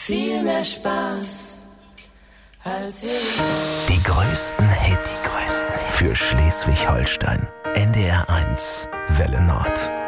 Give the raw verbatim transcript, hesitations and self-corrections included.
viel mehr Spaß als ihr. Die größten Hits, die größten Hits. Für Schleswig-Holstein. N D R eins, Welle Nord.